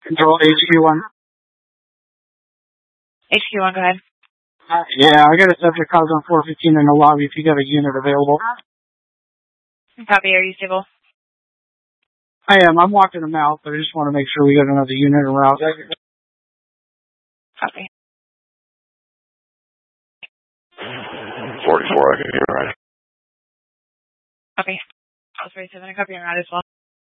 Control HQ1. HQ1, go ahead. Yeah, I got a subject cause on 415 in the lobby if you got a unit available. Copy, are you stable? I am. I'm walking them out, but I just want to make sure we got another unit around. Copy. 44, I can hear right. Copy. I was 47, I copy on that as well.